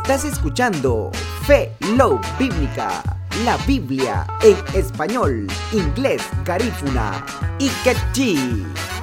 Estás escuchando Fe Love Bíblica, la Biblia en español, inglés, garífuna y quechí.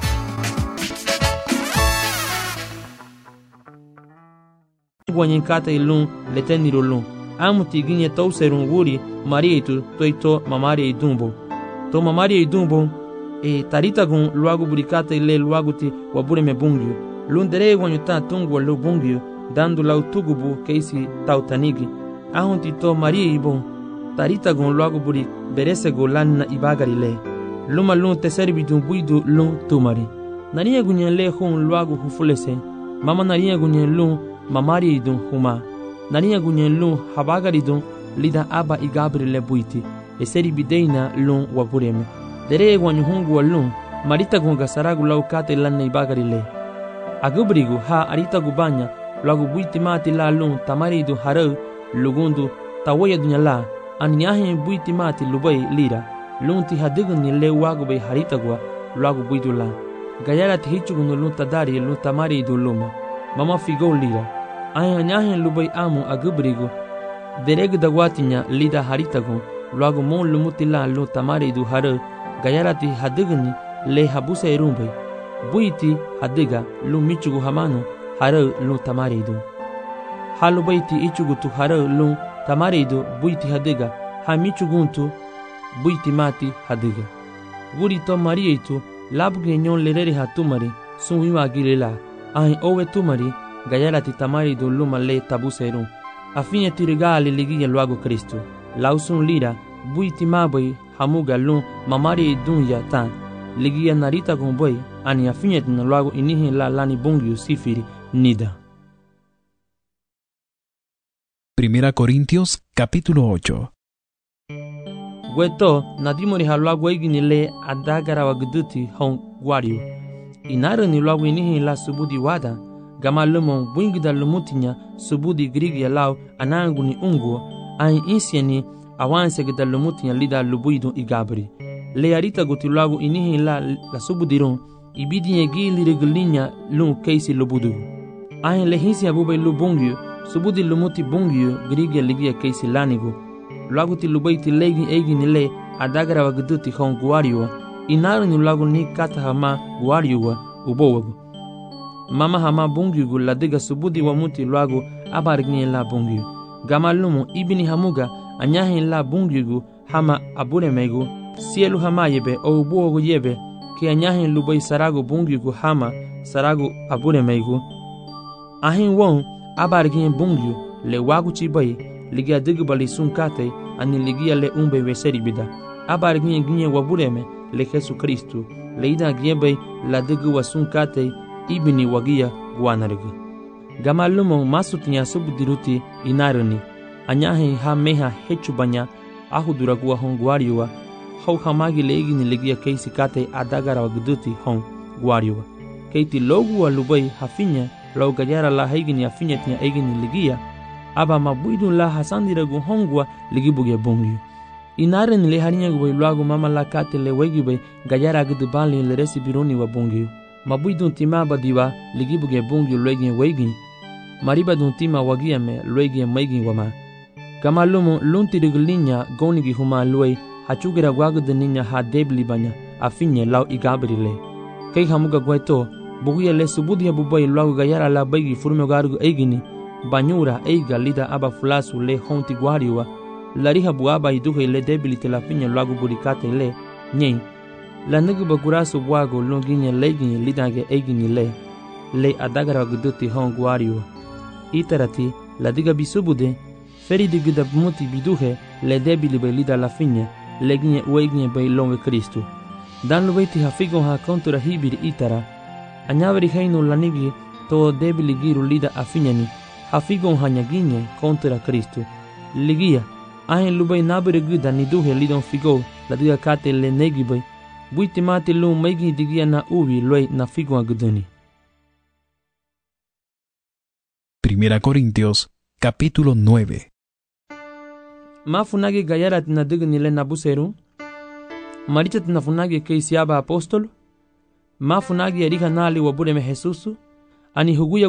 Guanyinkata ilun leteniro lun amuti ginye to serun wuri marietu toito mamari idumbo to mamari idumbo tarita gun luagu burikata ile luagu ti wabure me bungyo lundere guanyuta tungu lu bungyo dando lau tugubu keisi tautanigi ahunti to marie ibon tarita gun luagu buri berese golanna ibagarile luma lun teserbi dumbuidu lun tumari nariye gunye le hun luagu hufulese mama nariye gunye lun mamari idun huma nariya gunyen lun habagari dun lida aba i Gabriel buiti eseri bideina lun wabureme dere gwanyu hungu lun marita gunga saragu laukate lanna ibagari le agubrigu ha arita gubanya lagu buiti mati la lun tamari idun harau lugundu tawaya dunya la anyahe buiti mati lubai lira lun ti hadigun ni le wagu bai harita gwa lagu buitu la gayara ti hichugun lun tadari lun tamari idun luma mama figo lira aya nyahen lubai amu agubrigo dereg dagwatinya lida haritago luago mon lumutila lu tamari du haro gayarati hadigni le habuse irumbai buiti hadiga lu michugu hamano haro lu tamari du halubaiti ichugu tu haro lu tamari du buiti hadiga ha michuguntu buiti mati hadiga guri to marietu labge nyon lerere hatumari sunwiwa gilela ai owe tumari gayarati tamari do luma le tabuserum afine tirigali ligia luago Kristo lausun lira buiti mabai hamuga lum mamari dunya tan ligia narita gomboi ani afine tin luago inihi la lani bungyu sifiri nida. Primera Corintios capítulo 8. Gueto nadimori haluago igini le adagara wagduti hon guario inaro ni luago inihi la subudi wada gama lumon bwingida lumutinya subudi grigi lao ananguni unguo ai insieni awanse gida lumutinya lida lubuidu igabri le arita gutilagu inihi la subudirun ibidinye gili regulinya lun keisi lubudu ai le hinsi abubai lubungyu subudi lumuti bungyu grigi ligia keisi lanigu lagu ti lubaiti legi egini le adagara wagduti hon guario inaru ni lagu ni kata hama guario ubowagu mama hama bungigu ladiga subudi wa muti luago abargni la bungigu gamalumu ibini hamuga anyahi la bungigu hama abure megu sielu hama yebe o buogo yebe ki anyahi lubai sarago bungigu hama sarago abure megu ahin won abargni bungigu le wagu chibai ligia digbali sunkate ani ligia le umbe weseri bida abargni ginye wabureme le Jesu Kristo le ida giebe la digu wasunkate ibini wagia guanarigi gamalumo masutinya subudiruti inarani anyahi ha meha hechubanya ahuduragua hon guariwa hau hamagi leigini ligia keisi kate adagara wagduti hon guariwa keiti logu alubai hafinya lau gajara la haigini afinya tinya eigini ligia aba mabuidun la hasandiragu hongwa ligibugia bungyu inarani le harinya gubai luagu mama la kate le wegibai gajara agdubali le resi biruni wa bungyu mabuidun tima badiwa ligibuge bungyu luegi weigi mariba dun tima wagia me luegi maigi wama kamalumu lunti riglinya gonigi huma luei hachugira gwagde ninya ha debli banya afinye lau igabrile kei hamuga gweto bugia le subudi bubai lau gayara la baigi furme gargu eigini banyura eiga lida aba fulasu le honti gwariwa lariha buaba iduhe le debli telafinya lau burikate le nyen la nugu bagurasu bwago longinye leginye lidange egini le adagara guduti hon guario itarati la diga bisubude feri digida muti biduhe le debili be lida la finya leginye ueginye be longe Kristo dan lubeti hafigo ha kontura hibiri itara anyaveri heino lanigi to debili giru lida afinyani hafigo hanyaginye kontura Kristo ligia ahen lubei nabere guda niduhe lidon figo la diga kate le negibai buiti mati lu maigi digia na uwi loi na figo aguduni. Primera Corintios capítulo 9. Mafunagi gayara tina digni le nabuseru marita tina funagi keisiaba apostolo mafunagi erika nali wabure me Jesusu ani huguya